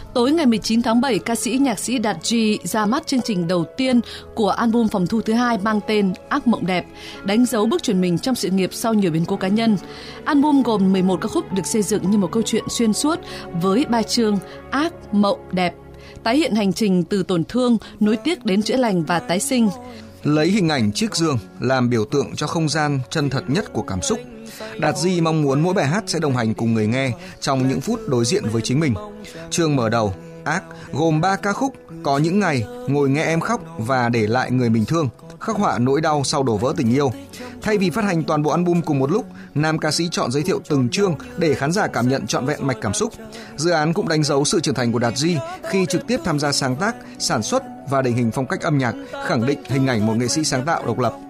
Tối ngày 19 tháng 7, ca sĩ nhạc sĩ Đạt G ra mắt chương trình đầu tiên của album phòng thu thứ 2 mang tên Ác Mộng Đẹp, đánh dấu bước chuyển mình trong sự nghiệp sau nhiều biến cố cá nhân. Album gồm 11 ca khúc được xây dựng như một câu chuyện xuyên suốt với 3 chương Ác Mộng Đẹp, tái hiện hành trình từ tổn thương, nuối tiếc đến chữa lành và tái sinh. Lấy hình ảnh chiếc giường làm biểu tượng cho không gian chân thật nhất của cảm xúc, Đạt G mong muốn mỗi bài hát sẽ đồng hành cùng người nghe trong những phút đối diện với chính mình. Chương mở đầu, Ác, gồm 3 ca khúc Có Những Ngày, Ngồi Nghe Em Khóc và Để Lại Người Mình Thương, khắc họa nỗi đau sau đổ vỡ tình yêu. Thay vì phát hành toàn bộ album cùng một lúc, nam ca sĩ chọn giới thiệu từng chương để khán giả cảm nhận trọn vẹn mạch cảm xúc. Dự án cũng đánh dấu sự trưởng thành của Đạt G khi trực tiếp tham gia sáng tác, sản xuất và định hình phong cách âm nhạc, khẳng định hình ảnh một nghệ sĩ sáng tạo độc lập.